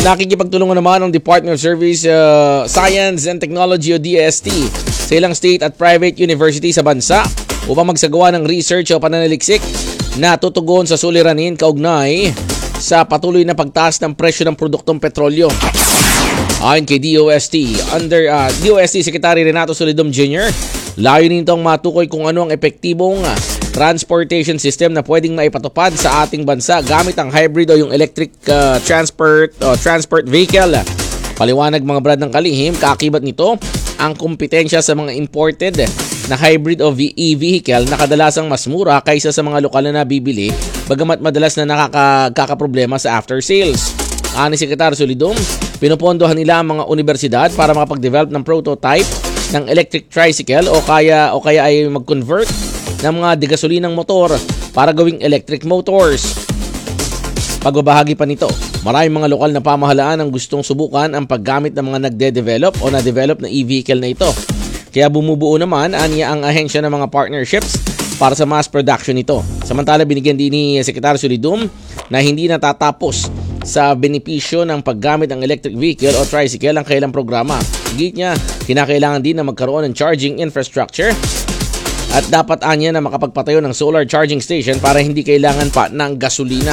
Nakikipagtulungan naman ang Department of Service, Science and Technology o DST sa ilang state at private university sa bansa upang magsagawa ng research o pananaliksik na tutugon sa suliranin kaugnay sa patuloy na pagtaas ng presyo ng produktong petrolyo. Ayon kay DOST, DOST Secretary Renato Solidum Jr., layunin nitong matukoy kung ano ang epektibong transportation system na pwedeng maipatupad sa ating bansa gamit ang hybrid o yung electric transport vehicle. Paliwanag mga brad ng kalihim, kaakibat nito ang kompetensya sa mga imported na hybrid o e-vehicle na kadalasang mas mura kaysa sa mga lokal na nabibili, bagamat madalas na nakakaproblema sa after sales. Ani Secretary Solidum, pinupondohan nila ang mga universidad para makapag-develop ng prototype ng electric tricycle o kaya ay mag-convert ng mga degasolinang motor para gawing electric motors. Pagbabahagi pa nito, maraming mga lokal na pamahalaan ang gustong subukan ang paggamit ng mga nagde-develop o na-develop na e-vehicle na ito. Kaya bumubuo naman aniya ang ahensya ng mga partnerships para sa mass production nito. Samantala, binigyan din ni Secretary Solidum na hindi natatapos sa benepisyo ng paggamit ng electric vehicle o tricycle ang kailang programa. Higit niya, kinakailangan din na magkaroon ng charging infrastructure at dapat anya na makapagpatayo ng solar charging station para hindi kailangan pa ng gasolina.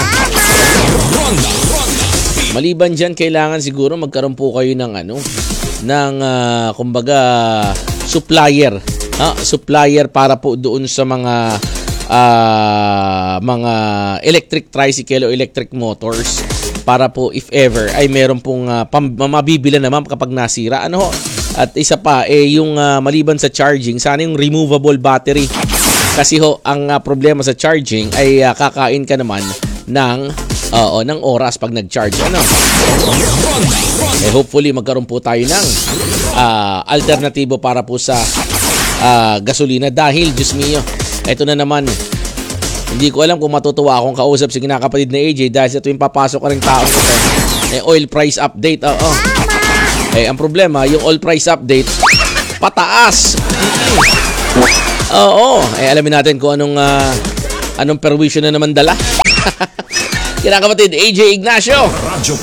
Maliban dyan, kailangan siguro magkaroon po kayo ng kumbaga supplier. Supplier para po doon sa mga electric tricycle o electric motors para po if ever ay meron pong mabibila naman kapag nasira. At isa pa, yung maliban sa charging, sana yung removable battery. Kasi ang problema sa charging ay kakain ka naman ng oras pag nag-charge. Hopefully magkaroon po tayo ng alternatibo para po sa gasolina dahil, Diyos mio, ito na naman. Hindi ko alam kung matutuwa akong kausap si kinakapatid na AJ dahil sa tuwing papasok ka ng tao ito. Oil price update. Ang problema, yung oil price update, pataas. Alamin natin kung anong perwisyo na naman dala. Kinakapatid, AJ Ignacio. Radyo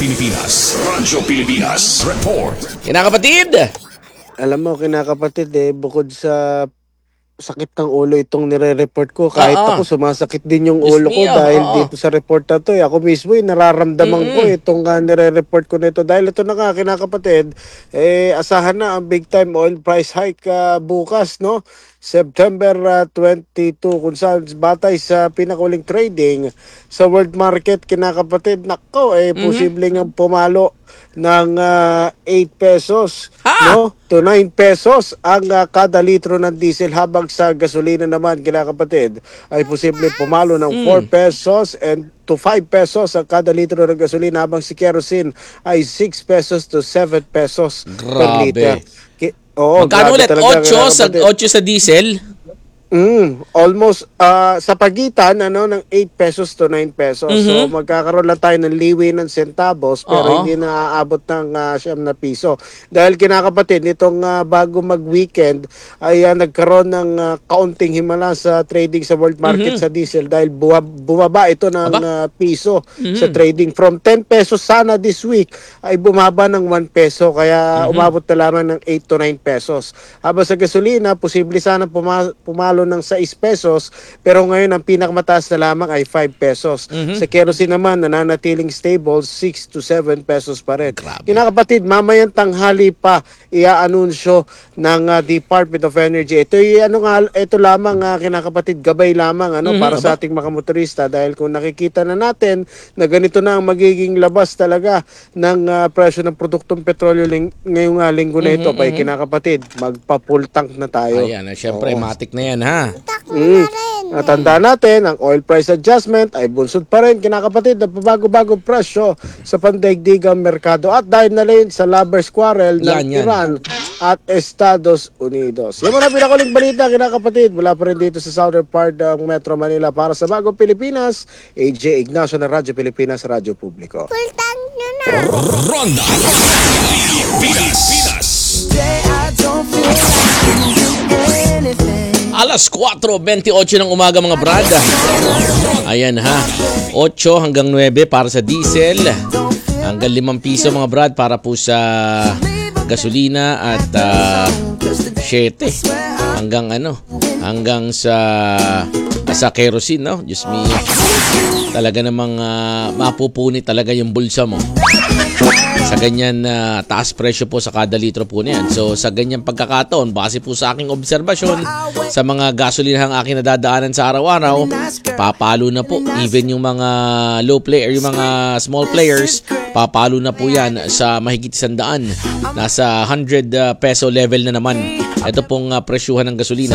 Pilipinas Report. Kinakapatid. Alam mo, kinakapatid, bukod sa sakit ng ulo itong nire-report ko. Kahit ako, sumasakit din yung ulo ko dahil dito sa report na to. Ako mismo, nararamdaman ko itong nire-report ko nito. Dahil ito na nga, kinakapatid, asahan na ang big time oil price hike bukas, no? September 22, kung saan batay sa pinakauling trading sa world market, kinakapatid, posibleng pumalo ng 8 pesos to 9 pesos ang kada litro ng diesel, habang sa gasolina naman, kinakapatid, ay posible pumalo ng 4 pesos and to 5 pesos ang kada litro ng gasolina, habang si kerosene ay 6 pesos to 7 pesos per liter. Magkano ulit? 8 sa diesel? Almost sa pagitan ng 8 pesos to 9 pesos. So magkakaroon lang tayo ng liwi ng centavos pero hindi na aabot ng 9 na piso. Dahil kinakapatid, nitong bago mag-weekend ay nagkaroon ng kaunting himala sa trading sa world market sa diesel dahil bumaba ito ng piso sa trading. From 10 pesos sana this week ay bumaba ng 1 peso, kaya umabot na lamang ng 8 to 9 pesos. Habang sa gasolina, posible sana pumalo ng 6 pesos, pero ngayon ang pinakamataas na lamang ay 5 pesos. Sa kerosene naman, nananatiling stable, 6 to 7 pesos pa rin. Kinakapatid, mamayang tanghali pa iaanunsyo ng Department of Energy. Ito lamang kinakapatid, gabay lamang para sa ating mga motorista, dahil kung nakikita na natin na ganito na ang magiging labas talaga ng presyo ng produktong petrolyo ngayong linggo na ito, kaya kinakapatid, magpa-full tank na tayo. Ayan, syempre, matik na yan, ha? Natandaan natin, ang oil price adjustment ay bunsod pa rin, kinakapatid, na pabago-bago presyo sa pandaigdigang merkado, at dahil na rin sa lovers quarrel ng Iran at Estados Unidos. Yung mga pinakuling balita, kinakapatid, mula pa rin dito sa southern part ng Metro Manila. Para sa Bagong Pilipinas, AJ Ignacio ng Radyo Pilipinas, Radyo Publiko. Ronda Pilipinas. Alas 4:28 ng umaga mga brad. Ayan ha. 8 hanggang 9 para sa diesel. Hanggang 5 piso mga brad para po sa gasolina at 7 hanggang sa kerosene, no? Diyos me. Talaga namang mapupunit talaga yung bulsa mo sa ganyan taas presyo po sa kada litro po niyan. So sa ganyang pagkakataon, base po sa aking obserbasyon sa mga gasolinahang aking nadadaanan sa araw-araw, papalo na po. Even yung mga low player, yung mga small players, papalo na po yan sa mahigit 100. Nasa 100 peso level na naman. Ito pong presyuhan ng gasolina.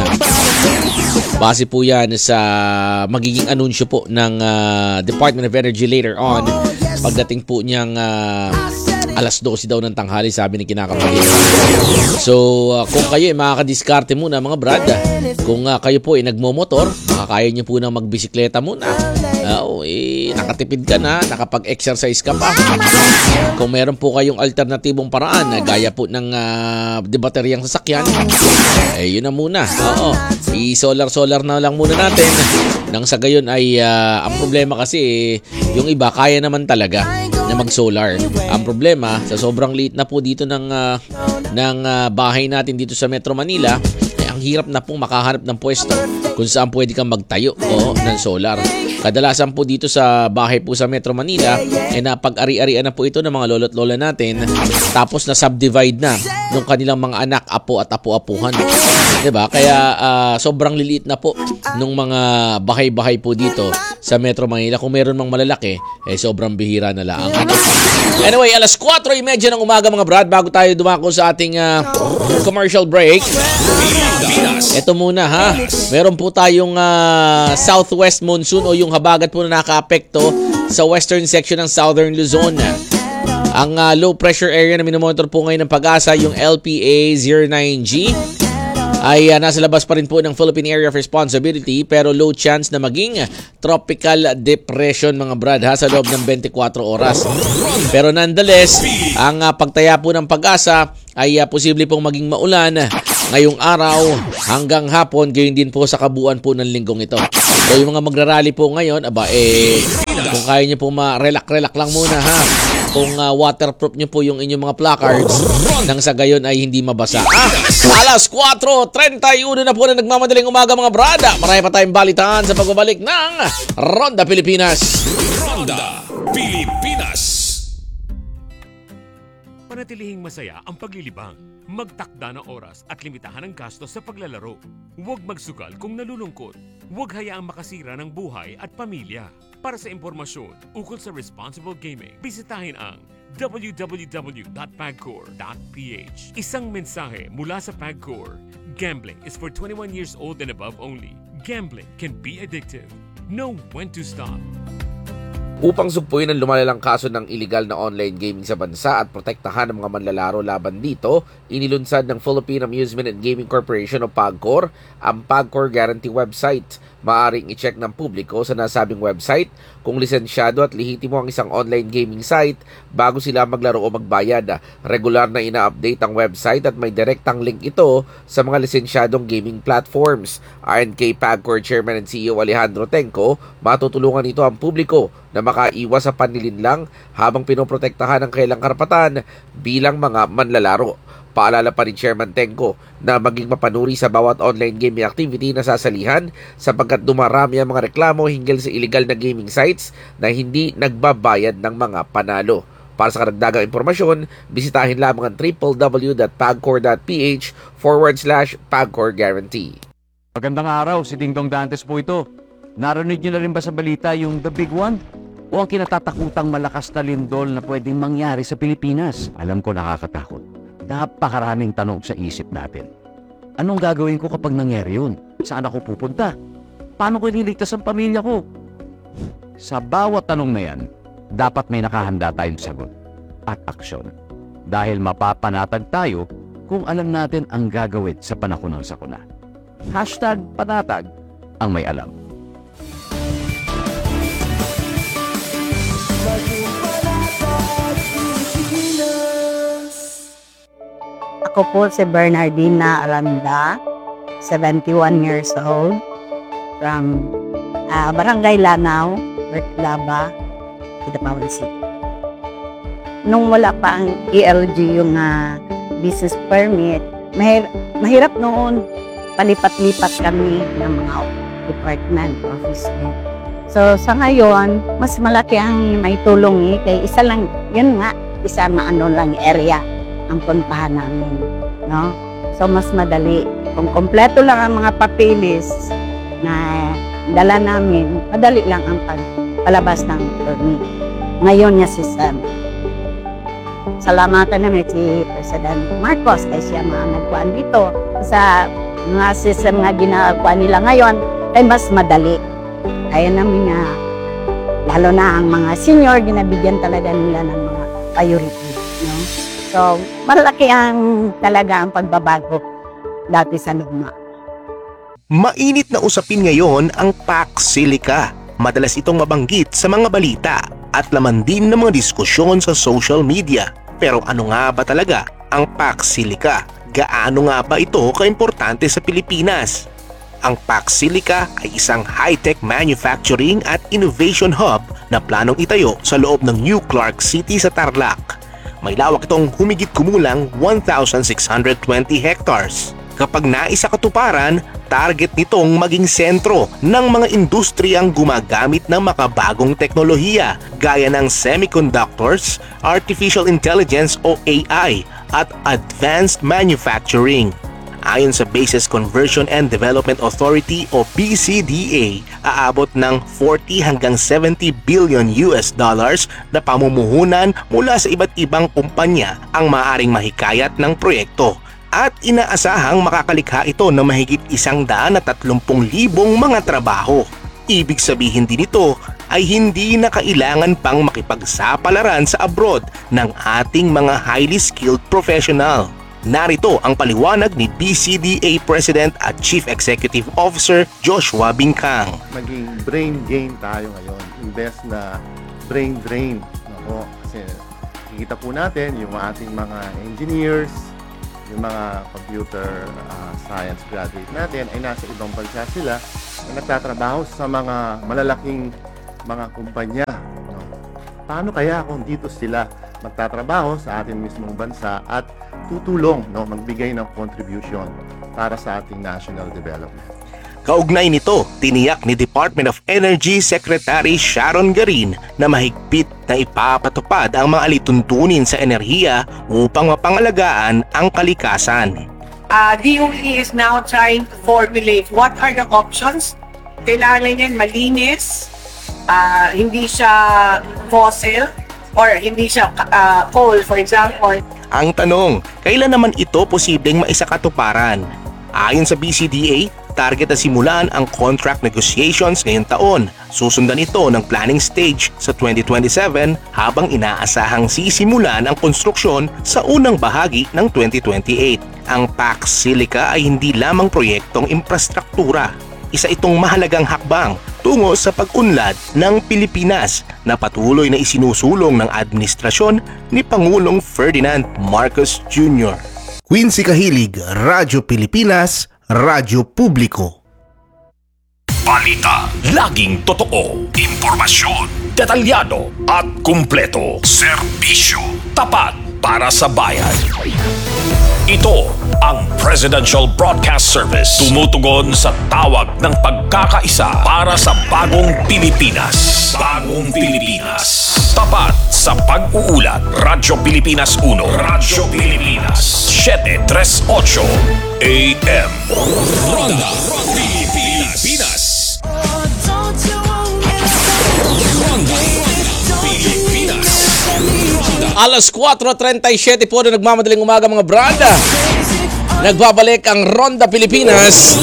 Base po yan sa magiging anunsyo po ng Department of Energy later on. Pagdating po niyang alas 12 daw ng tanghali, sabi ni kinakapagin. So, kung kayo ay makakadiskarte muna mga brad, kung kayo po ay nagmomotor, makakaya nyo po na magbisikleta muna. Nakatipid ka na, nakapag-exercise ka pa. Kung meron po kayong alternatibong paraan, gaya po ng bateryang sasakyan, yun na muna. I-solar na lang muna natin. Nang sa gayon ay ang problema kasi yung iba kaya naman talaga na mag-solar. Ang problema, sa sobrang liit na po dito ng bahay natin dito sa Metro Manila, ang hirap na pong makahanap ng pwesto kung saan pwede kang magtayo ng solar. Kadalasan po dito sa bahay po sa Metro Manila, napag-ari-arian na po ito ng mga lolo't lola natin, tapos na subdivide na ng kanilang mga anak, apo at apu-apuhan. Diba? Kaya sobrang liliit na po nung mga bahay-bahay po dito sa Metro Manila. Kung meron mang malalaki, sobrang bihira na lang. Anyway, alas 4:30 ng umaga mga brad, bago tayo dumako sa ating commercial break. Ito muna ha. Meron po tayong southwest monsoon o yung habagat po na nakaapekto sa western section ng Southern Luzon. Ang low pressure area na minomonitor po ngayon ng Pag-asa, yung LPA09G, ay nasa labas pa rin po ng Philippine Area of Responsibility, pero low chance na maging tropical depression mga brad ha, sa loob ng 24 oras. Pero nonetheless, ang pagtaya po ng Pag-asa ay posible pong maging maulan ngayong araw hanggang hapon, gayon din po sa kabuuan po ng linggong ito. So yung mga magrarally po ngayon, kung kaya nyo po ma-relax lang muna ha. Kung waterproof nyo po yung inyong mga placards, nang sa gayon ay hindi mabasa. Alas 4:31 na po na nagmamadaling umaga mga brada. Marami pa tayong balitaan sa pagbabalik ng Ronda Pilipinas. Ronda Pilipinas. Panatilihing masaya ang paglilibang. Magtakda ng oras at limitahan ang gastos sa paglalaro. Huwag magsugal kung nalulungkot. Huwag hayaang makasira ng buhay at pamilya. Para sa impormasyon ukol sa responsible gaming, bisitahin ang www.pagcor.ph. Isang mensahe mula sa Pagcor. Gambling is for 21 years old and above only. Gambling can be addictive. Know when to stop. Upang sugpuin ang lumalalang kaso ng illegal na online gaming sa bansa at protektahan ang mga manlalaro laban dito, inilunsad ng Philippine Amusement and Gaming Corporation o PAGCOR ang PAGCOR Guarantee website. Maaring i-check ng publiko sa nasabing website kung lisensyado at lehitimo ang isang online gaming site bago sila maglaro o magbayad. Regular na ina-update ang website at may direktang link ito sa mga lisensyadong gaming platforms. Ayon kay PAGCOR Chairman and CEO Alejandro Tenco, matutulungan ito ang publiko na makaiwas sa panlilinlang habang pinoprotektahan ang kailang karapatan bilang mga manlalaro. Paalala pa ni Chairman Tenco na maging mapanuri sa bawat online gaming activity na sasalihan sapagkat dumarami ang mga reklamo hinggil sa illegal na gaming sites na hindi nagbabayad ng mga panalo. Para sa karagdagang impormasyon, bisitahin lamang ang www.pagcor.ph/PagCor Guarantee. Magandang araw, si Dingdong Dantes po ito. Narinig niyo na rin ba sa balita yung The Big One? O ang kinatatakutang malakas na lindol na pwedeng mangyari sa Pilipinas? Alam ko nakakatakot. Napakaraming tanong sa isip natin. Anong gagawin ko kapag nangyari yun? Saan ako pupunta? Paano ko ililigtas ang pamilya ko? Sa bawat tanong na yan, dapat may nakahanda tayong sagot at aksyon. Dahil mapapanatag tayo kung alam natin ang gagawin sa panahon ng sakuna. #panatag ang may alam. Ako po si Bernardina Aranda, 71 years old, from Barangay Lanao, Bertlaba, Kidapawan City. nung wala pa ang ELG yung business permit, mahirap noon palipat-lipat kami ng mga department, office. So sa ngayon, mas malaki ang may tulong kay isa lang, yun nga, isa maano lang area ang puntahan namin, no? So mas madali. Kung kompleto lang ang mga papilis na dala namin, madali lang ang palabas ng permit. Ngayon niya system. Salamatan namin si President Marcos kasi siya nagkuhan dito. Sa mga system nga ginagawa nila ngayon ay mas madali. Kaya namin nga, lalo na ang mga senior, ginabigyan talaga nila ng mga priority. No? So, malaki ang talaga ang pagbabago dati sa luma. Mainit na usapin ngayon ang Pax Silica. Madalas itong mabanggit sa mga balita at laman din ng mga diskusyon sa social media. Pero ano nga ba talaga ang Pax Silica? Gaano nga ba ito kaimportante sa Pilipinas? Ang Pax Silica ay isang high-tech manufacturing at innovation hub na planong itayo sa loob ng New Clark City sa Tarlac. May lawak itong humigit kumulang 1,620 hectares. Kapag naisa katuparan, target nitong maging sentro ng mga industriyang gumagamit ng makabagong teknolohiya gaya ng semiconductors, artificial intelligence o AI at advanced manufacturing. Ayon sa Bases Conversion and Development Authority o BCDA, aabot ng 40 hanggang 70 billion US dollars na pamumuhunan mula sa iba't ibang kumpanya ang maaaring mahikayat ng proyekto. At inaasahang makakalikha ito ng mahigit 130,000 mga trabaho. Ibig sabihin din ito ay hindi na kailangan pang makipagsapalaran sa abroad ng ating mga highly skilled professional. Narito ang paliwanag ni BCDA President at Chief Executive Officer Joshua Bingkang. Maging brain gain tayo ngayon, imbes na brain drain. No? Kasi kikita po natin yung ating mga engineers, yung mga computer science graduate natin ay nasa ibang bansa sila na nagtatrabaho sa mga malalaking mga kumpanya. No? Paano kaya kung dito sila magtatrabaho sa ating mismong bansa at tutulong, no, magbigay ng contribution para sa ating national development? Kaugnay nito, tiniyak ni Department of Energy Secretary Sharon Garin na mahigpit na ipapatupad ang mga alituntunin sa enerhiya upang mapangalagaan ang kalikasan. DOE is now trying to formulate what are the options. Kailangan yan malinis, hindi siya fossil, or hindi siya coal, for example. Ang tanong, kailan naman ito posibleng maisakatuparan? Ayon sa BCDA, target na simulan ang contract negotiations ngayong taon. Susundan ito ng planning stage sa 2027 habang inaasahang sisimulan ang konstruksyon sa unang bahagi ng 2028. Ang Pax Silica ay hindi lamang proyektong infrastruktura. Isa itong mahalagang hakbang tungo sa pag-unlad ng Pilipinas na patuloy na isinusulong ng administrasyon ni Pangulong Ferdinand Marcos Jr. Quincy Kahilig, Radyo Pilipinas, Radyo Publiko. Balita, laging totoo. Impormasyon, detalyado at kumpleto. Serbisyo, tapat para sa bayan. Ito ang Presidential Broadcast Service. Tumutugon sa tawag ng pagkakaisa para sa bagong Pilipinas. Bagong Pilipinas. Tapat sa pag-uulat. Radyo Pilipinas 1. Radyo Pilipinas 738 AM. Ronda Pilipinas. Ronda Pilipinas. Alas 4:37 po na nagmamadaling umaga mga branda. Nagbabalik ang Ronda Pilipinas.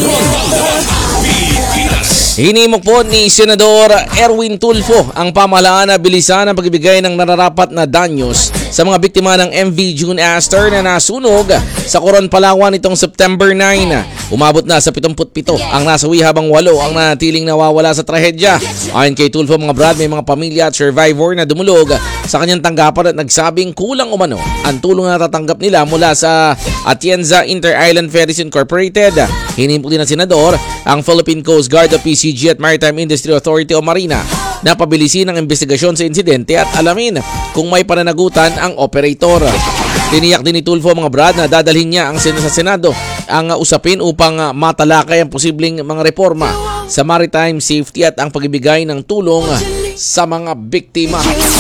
Hinimok po ni Senador Erwin Tulfo ang pamahalaan na bilisan ang pagbibigay ng nararapat na danyos sa mga biktima ng MV June Aster na nasunog sa Coron, Palawan nitong September 9. Umabot na sa 77 ang nasawi habang 8 ang nanatiling nawawala sa trahedya. Ayon kay Tulfo mga brad, may mga pamilya at survivor na dumulog sa kanyang tanggapan at nagsabing kulang umano ang tulong na natatanggap nila mula sa Atienza Inter-Island Ferries Incorporated. Hinimok din ng Senador ang Philippine Coast Guard o PCG at Maritime Industry Authority o Marina na pabilisin ang investigasyon sa insidente at alamin kung may pananagutan ang operator. Tiniyak din ni Tulfo mga brad na dadalhin niya sa Senado ang usapin upang matalakay ang posibleng mga reforma sa maritime safety at ang pagbibigay ng tulong sa mga biktima.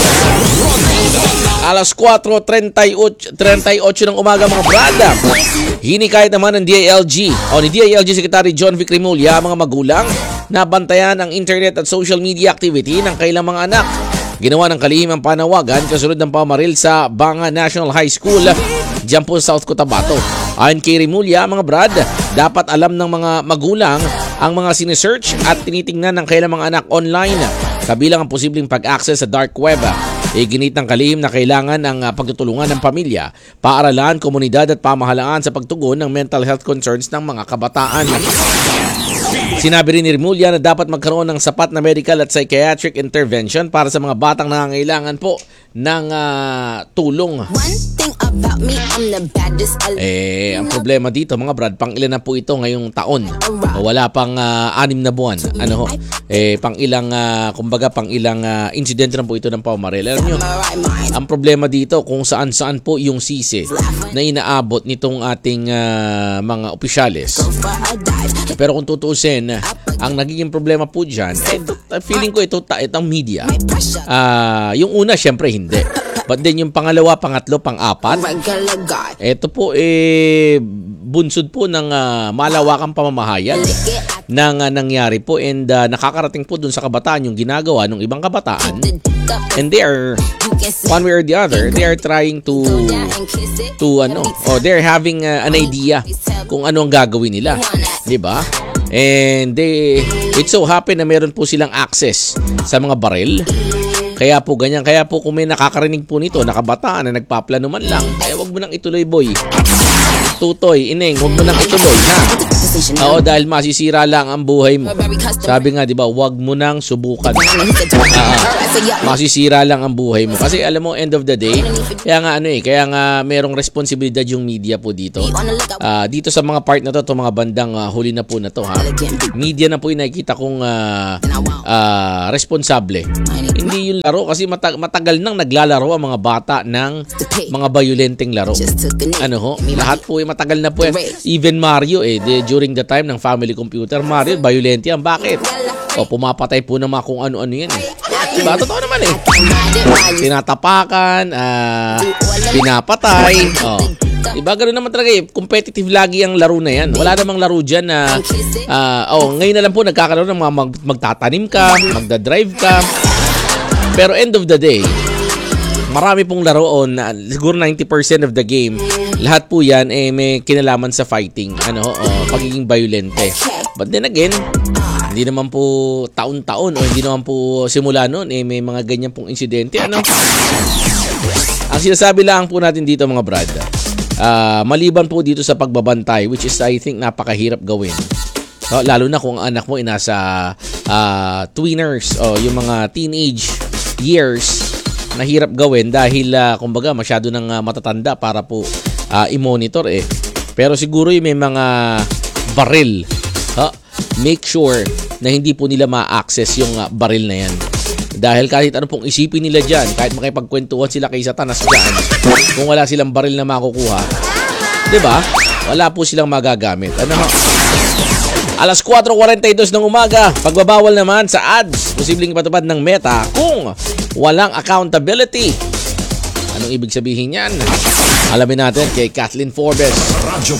Alas 4:38 ng umaga mga brada. Hinikayat naman ng DILG ni DILG Secretary John Vic Remulla ang mga magulang na bantayan ang internet at social media activity ng kailang mga anak. Ginawa ng kalihim ang panawagan kasunod ng pamaril sa Banga National High School diyan po sa South Cotabato. Ayon kay Remulla, mga brad, dapat alam ng mga magulang ang mga sinesearch at tinitingnan ng kailang mga anak online kabilang ang posibleng pag-access sa dark web. Iginit ng kalihim na kailangan ng pagtutulungan ng pamilya, paaralan, komunidad at pamahalaan sa pagtugon ng mental health concerns ng mga kabataan. Sinabi rin ni Remulla na dapat magkaroon ng sapat na medical at psychiatric intervention para sa mga batang nangangailangan po ng tulong. Ang problema dito mga brad, pang ilan na po ito ngayong taon. Wala pang 6 na buwan. Pang ilang incident na po ito ng pamaril. Alam nyo, ang problema dito kung saan-saan po yung sisi na inaabot nitong ating mga opisyales. Pero kung tutuusin, ang nagiging problema po dyan, feeling ko itong media. Yung una, syempre hindi. But then yung pangalawa, pangatlo, pang-apat, ito po bunsod po ng malawakang pamamahayag ng nangyari po and nakakarating po dun sa kabataan yung ginagawa ng ibang kabataan. And they are, one way or the other, they are trying they're having an idea kung ano ang gagawin nila. Diba? And it so happen na meron po silang access sa mga baril. Kaya po ganyan. Kaya po kung may nakakarinig po nito, nakabataan na nagpaplano man lang, wag mo nang ituloy, boy. Tutoy, ineng, wag mo nang ituloy, ha? Oo, dahil masisira lang ang buhay mo. Sabi nga, di ba, wag mo nang subukan. Masisira lang ang buhay mo. Kasi alam mo, end of the day, kaya nga merong responsibilidad yung media po dito. Dito sa mga part na to, mga bandang huli na po na to, ha? Media na po yung nakikita kong responsable. Hindi yung laro kasi matagal nang naglalaro ang mga bata ng mga violenteng laro. Lahat po matagal na po. Even Mario during the time ng family computer, Mario violent yan. Bakit? Pumapatay po ng mga kung ano-ano yan. Diba? Totoo naman tinatapakan, pinapatay. Diba? Ganoon naman talaga competitive lagi ang laro na yan. Wala namang laro dyan na ngayon na lang po nagkakaroon ng mga magtatanim ka, magdadrive ka. Pero end of the day, marami pong laro siguro 90% of the game, lahat po yan may kinalaman sa fighting, pagiging violente. But then again, hindi naman po taon-taon o hindi naman po simula noon may mga ganyan pong insidente. Ang sinasabi lang po natin dito mga brad, maliban po dito sa pagbabantay, which is I think napakahirap gawin. Lalo na kung ang anak mo nasa tweeners o yung mga teenage years, nahirap gawin dahil kumbaga masyado nang matatanda para po i-monitor Pero siguro yung may mga baril, make sure na hindi po nila ma-access yung baril na yan. Dahil kahit ano pong isipin nila dyan, kahit makipagkwentuhan sila kay Satanas dyan, kung wala silang baril na makukuha, diba? Wala po silang magagamit. Alas 4:42 ng umaga, pagbabawal naman sa ads, posibleng ipatupad ng Meta kung walang accountability. Anong ibig sabihin yan? Alamin natin kay Kathleen Forbes. Radyo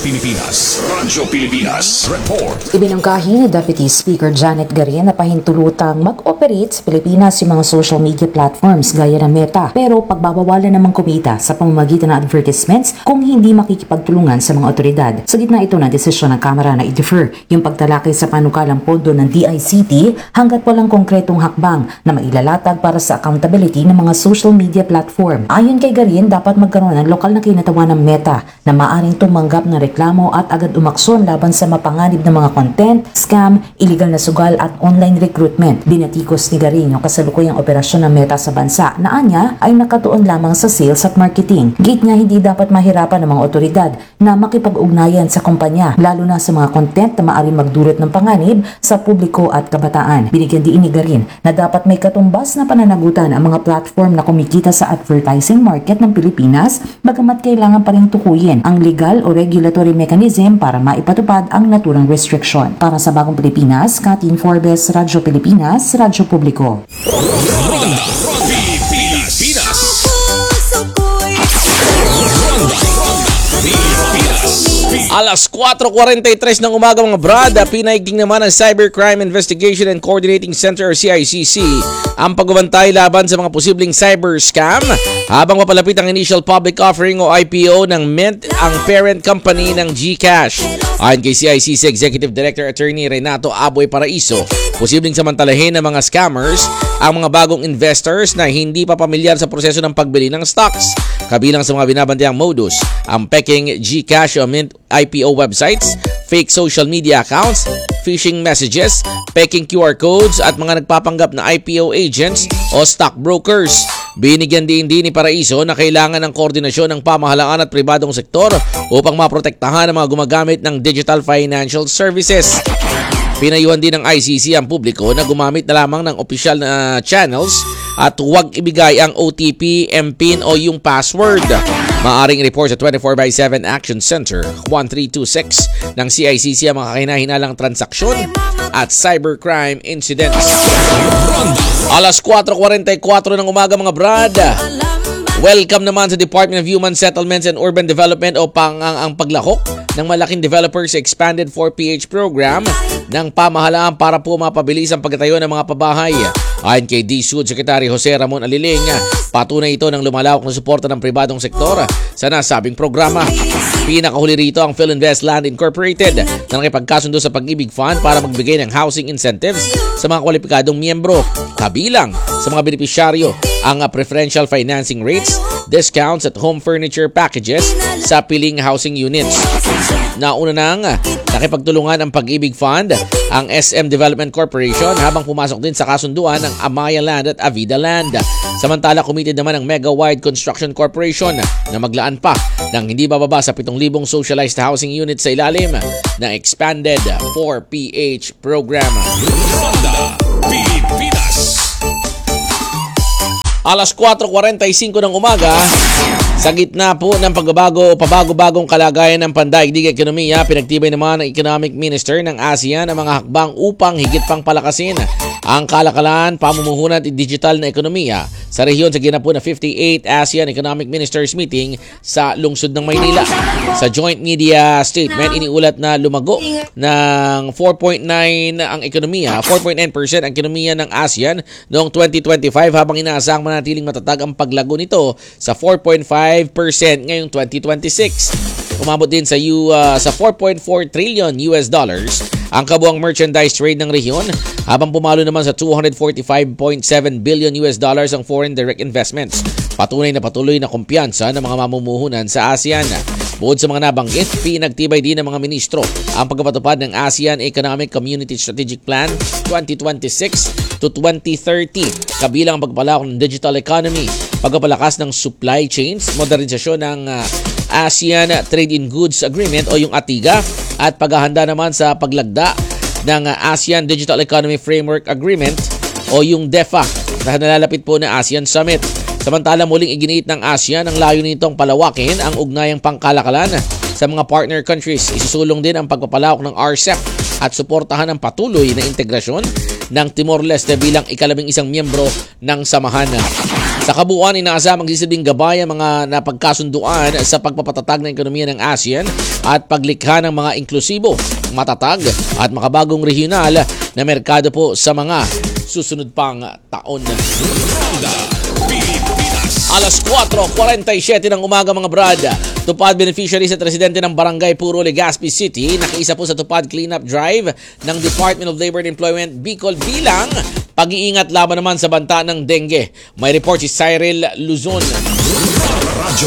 Pilipinas Report. Ibinangkahi ni Deputy Speaker Janet Garin na pahintulutang mag-operate sa Pilipinas yung mga social media platforms gaya ng Meta. Pero pagbabawalan namang kumita sa pamamagitan ng advertisements kung hindi makikipagtulungan sa mga otoridad. Sa gitna ito na desisyon ng Kamara na i-defer yung pagtalakay sa panukalang pondo ng DICT hanggat walang konkretong hakbang na mailalatag para sa accountability ng mga social media platform. Ayon kay kay Garin, dapat magkaroon ng lokal na kinatawan ng Meta na maaring tumanggap ng reklamo at agad umaksyon laban sa mapanganib na mga content, scam, illegal na sugal at online recruitment. Binatikos ni Garin yung kasalukuyang operasyon ng Meta sa bansa na anya ay nakatuon lamang sa sales at marketing. Git niya hindi dapat mahirapan ng mga otoridad na makipag-ugnayan sa kumpanya, lalo na sa mga content na maaring magdulot ng panganib sa publiko at kabataan. Binigyan din ni Garin na dapat may katumbas na pananagutan ang mga platform na kumikita sa advertising market ng Pilipinas, bagamat kailangan pa rin tukuyin ang legal o regulatory mechanism para maipatupad ang naturang restriction. Para sa Bagong Pilipinas, Katin Forbes, Radyo Pilipinas, Radyo Publiko. Alas 4:43 ng umaga mga brad, pinaigting naman ng Cybercrime Investigation and Coordinating Center or CICC ang pagbabantay laban sa mga posibleng cyber scam habang mapalapit ang initial public offering o IPO ng Mint, ang parent company ng GCash. Ayon kay CICC Executive Director Attorney Renato Aboy Paraiso, posibleng samantalahin ng mga scammers ang mga bagong investors na hindi pa pamilyar sa proseso ng pagbili ng stocks. Kabilang sa mga binabantayang modus, ang peking GCash o Mint IPO websites, fake social media accounts, phishing messages, peking QR codes at mga nagpapanggap na IPO agents o stockbrokers. Binigyan din ni Paraiso na kailangan ng koordinasyon ng pamahalaan at pribadong sektor upang maprotektahan ang mga gumagamit ng digital financial services. Pinayuhan din ng ICC ang publiko na gumamit na lamang ng opisyal na channels at huwag ibigay ang OTP, MPIN o yung password. Maaring report sa 24/7 Action Center 1326 ng CICC ang mga kahinahinalang transaksyon at cybercrime incidents. Alas 4:44 ng umaga mga brad. Welcome naman sa Department of Human Settlements and Urban Development o ang paglahok ng malaking developer sa Expanded 4PH program ng pamahalaan para po mapabilis ang pagtatayo ng mga pabahay. Ayon kay DSUD Secretary Jose Ramon Aliling, patunay ito ng lumalawak na suporta ng pribadong sektor sa nasabing programa. Pinakahuli rito ang Philinvest Land Incorporated na nakipagkasundo sa Pag-ibig Fund para magbigay ng housing incentives sa mga kwalipikadong miyembro. Kabilang sa mga benepisyaryo ang preferential financing rates, discounts at home furniture packages sa piling housing units. Nauna nang nakipagtulungan ang Pag-ibig Fund, ang SM Development Corporation habang pumasok din sa kasunduan ng Amaya Land at Avida Land. Samantala, committed naman ang Mega Wide Construction Corporation na maglaan pa ng hindi bababa sa 7,000 socialized housing units sa ilalim ng Expanded 4PH program. Alas 4:45 ng umaga, sa gitna po ng pabago-bagong kalagayan ng pandaigdig ekonomiya, pinagtibay naman ng Economic Minister ng ASEAN ang mga hakbang upang higit pang palakasin ang kalakalan, pamumuhunan at digital na ekonomiya sa rehiyon sa ginap na 58th ASEAN Economic Ministers Meeting sa lungsod ng Maynila. Sa joint media statement, iniulat na lumago ng 4.9% ang ekonomiya ng ASEAN noong 2025 habang inaasahang manatiling matatag ang paglago nito sa 4.5% ngayong 2026. Umabot din sa 4.4 trillion US dollars ang kabuang merchandise trade ng rehiyon habang pumalo naman sa 245.7 billion US dollars ang foreign direct investments. Patunay na patuloy na kumpiyansa ng mga mamumuhunan sa ASEAN. Bukod sa mga nabanggit, pinagtibay din ng mga ministro ang pagpapatupad ng ASEAN Economic Community Strategic Plan 2026 to 2030, kabilang ang pagpalawak ng digital economy, pagpapalakas ng supply chains, modernisasyon ng ASEAN Trade in Goods Agreement o yung ATIGA at paghahanda naman sa paglagda ng ASEAN Digital Economy Framework Agreement o yung DEFA na nalalapit po na ASEAN Summit. Samantala, muling iginiit ng ASEAN ang layo nitong palawakin ang ugnayang pangkalakalan sa mga partner countries. Isusulong din ang pagpapalawak ng RCEP at suportahan ang patuloy na integrasyon ng Timor-Leste bilang ika-11 miyembro ng samahan. Sa kabuuan, inaasam magsisilbing gabay ang mga napagkasunduan sa pagpapatatag ng ekonomiya ng ASEAN at paglikha ng mga inklusibo, matatag at makabagong regional na merkado po sa mga susunod pang taon. Alas 4:47 ng umaga mga brad. Tupad beneficiaries at residente ng Barangay Puro, Legazpi City nakiisa po sa Tupad Cleanup Drive ng Department of Labor and Employment Bicol bilang pag-iingat laban naman sa banta ng dengue. May report si Cyril Luzon. Radyo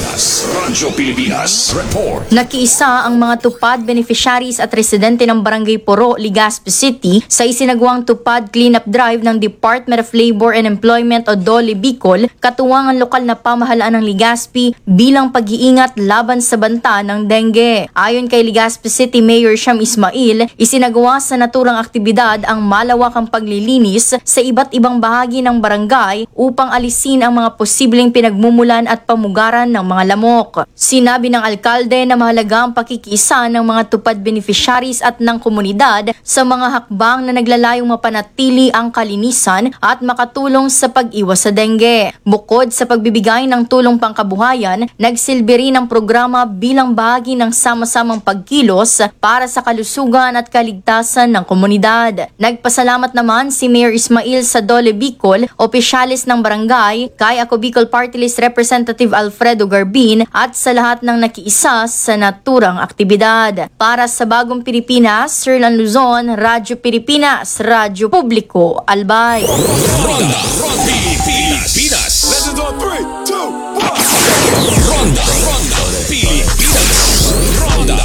Pilipinas Report. Nakiisa ang mga tupad beneficiaries at residente ng Barangay Poro, Legazpi City sa isinagawang tupad cleanup drive ng Department of Labor and Employment o DOLE Bicol, katuwang ang lokal na pamahalaan ng Legazpi bilang pag-iingat laban sa banta ng dengue. Ayon kay Legazpi City Mayor Syam Ismail, isinagawa sa naturang aktibidad ang malawakang paglilinis sa iba't ibang bahagi ng barangay upang alisin ang mga posibleng pinagmumulan at pamugaran ng mga lamok. Sinabi ng alkalde na mahalaga ang pakikiisa ng mga tupad beneficiaries at ng komunidad sa mga hakbang na naglalayong mapanatili ang kalinisan at makatulong sa pag-iwas sa dengue. Bukod sa pagbibigay ng tulong pangkabuhayan, nagsilbi rin ang programa bilang bahagi ng sama-samang pagkilos para sa kalusugan at kaligtasan ng komunidad. Nagpasalamat naman si Mayor Ismail sa DOLE Bicol, opisyalis ng barangay, kay Ako Bicol Party List Representative Alfredo Garbin at sa lahat ng nakiisa sa naturang aktibidad. Para sa Bagong Pilipinas, Sirlan Luzon, Radyo Pilipinas, Radyo Publiko, Albay. Ronda Pilipinas. Let's do 3, 2, 1. Ronda Pilipinas. Ronda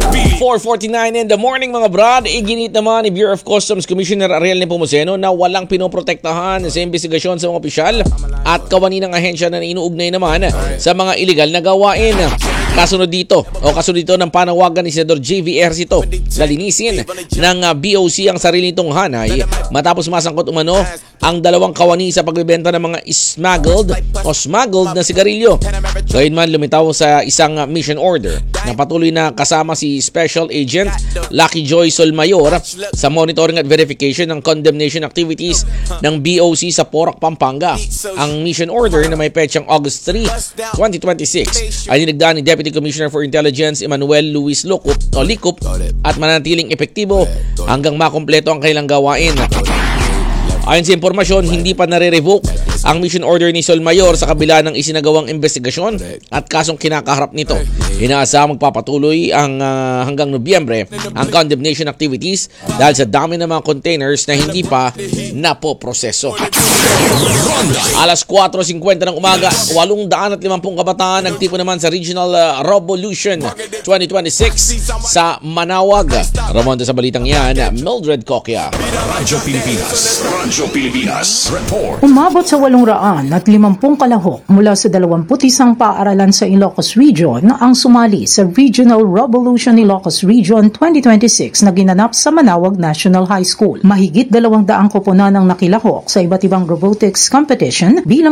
4:49 in the morning mga brad, iginit naman ni Bureau of Customs Commissioner Ariel Nepomuceno na walang pinoprotektahan sa investigasyon sa mga opisyal at kawani ng ahensya na inuugnay naman sa mga illegal na gawain. Kasunod dito ng panawagan ni Senador J.V. Ercito na linisin ng BOC ang sarili nitong hanay matapos masangkot umano ang dalawang kawani sa pagbebenta ng mga smuggled na sigarilyo. Gayunman lumitaw sa isang mission order na patuloy na kasama si Special Agent Lucky Joy Solmayor sa monitoring at verification ng condemnation activities ng BOC sa Porac, Pampanga. Ang mission order na may petsang August 3, 2026 ay dinagdaan ni Deputy Commissioner for Intelligence Emmanuel Luis Likup at mananatiling epektibo hanggang makumpleto ang kailang gawain. Ayon sa impormasyon, hindi pa nare-revoke ang mission order ni Solmayor sa kabila ng isinagawang investigasyon at kasong kinakaharap nito. Inaasahang magpapatuloy hanggang Nobyembre ang condemnation activities dahil sa dami ng mga containers na hindi pa napoproseso. Alas 4:50 ng umaga, 850 kabataan nagtipo naman sa Regional Revolution 2026 sa Manawag. Ramonda sa balitang yan, Mildred Coquia. Radyo Pilipinas Report. Umabot sa 850 kalahok mula sa 21 paaralan sa Ilocos Region na ang sumali sa Regional Revolution Ilocos Region 2026 na ginanap sa Manawag National High School. Mahigit 200 koponan ang nakilahok sa iba't ibang robotics competition bilang